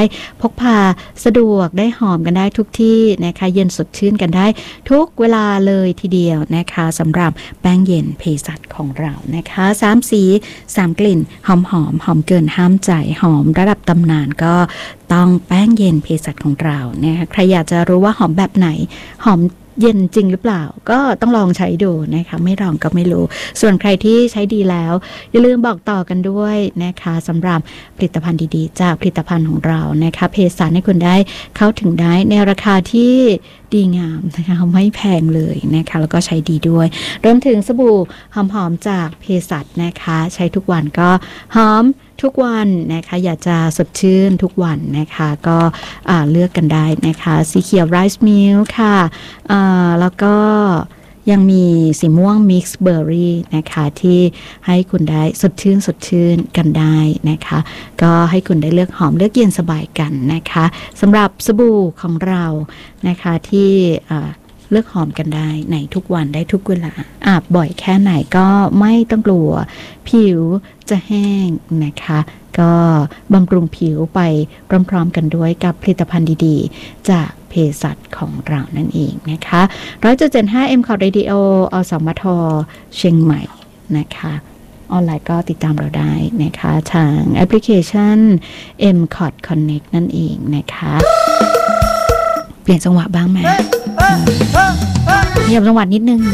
พกพาสะดวกได้หอมกันได้ทุกที่นะคะเย็นสดชื่นกันได้ทุกเวลาเลยทีเดียวนะคะสำหรับแป้งเย็นเภสัชของเรานะคะ3สี3กลิ่นหอมหอมเกินห้ามใจหอมระดับตำนานก็ต้องแป้งเย็นเภสัชของเรานะคะใครอยากจะรู้ว่าหอมแบบไหนหอมเย็นจริงหรือเปล่าก็ต้องลองใช้ดูนะคะไม่ลองก็ไม่รู้ส่วนใครที่ใช้ดีแล้วอย่าลืมบอกต่อกันด้วยนะคะสำหรับผลิตภัณฑ์ดีๆจากผลิตภัณฑ์ของเรานะคะเภสัชให้คุณได้เข้าถึงได้ในราคาที่ดีงามนะคะไม่แพงเลยนะคะแล้วก็ใช้ดีด้วยรวมถึงสบู่หอมๆจากเภสัชนะคะใช้ทุกวันก็หอมทุกวันนะคะอยากจะสดชื่นทุกวันนะคะก็เลือกกันได้นะคะสีเขียวไรซ์มิลค์ค่ะแล้วก็ยังมีสีม่วงมิกซ์เบอร์รี่นะคะที่ให้คุณได้สดชื่นกันได้นะคะก็ให้คุณได้เลือกหอมเลือกเย็นสบายกันนะคะสำหรับสบู่ของเรานะคะที่เลือกหอมกันได้ในทุกวันได้ทุกเวลาอาบบ่อยแค่ไหนก็ไม่ต้องกลัวผิวจะแห้งนะคะก็บำรุงผิวไปพร้อมๆกันด้วยกับผลิตภัณฑ์ดีๆจากเภสัชของเรานั่นเองนะคะ 100.75 MCOT Radio อสมทเชียงใหม่นะคะออนไลน์ก็ติดตามเราได้นะคะทางแอปพลิเคชัน MCOT Connect นั่นเองนะคะเปลี่ยนจังหวะบ้างไหมขยับจังหวะนิดนึง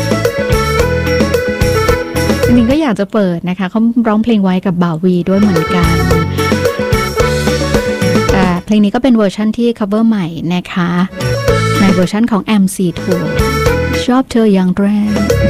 จริงๆก็อยากจะเปิดนะคะเขาร้องเพลงไว้กับบ่าววีด้วยเหมือนกันแต่เพลงนี้ก็เป็นเวอร์ชันที่ cover ใหม่นะคะในเวอร์ชันของ MC2 ชอบเธออย่างแรง